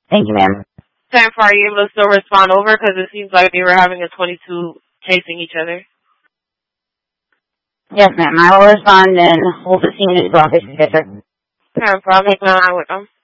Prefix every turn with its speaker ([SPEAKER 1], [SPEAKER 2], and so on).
[SPEAKER 1] Thank you, ma'am.
[SPEAKER 2] 10-4, are you able to still respond over? Because it seems like they were having a 22 chasing each other.
[SPEAKER 1] Yes, ma'am. I will respond and hold the scene as well. 10-4,
[SPEAKER 2] I'll make my line with them.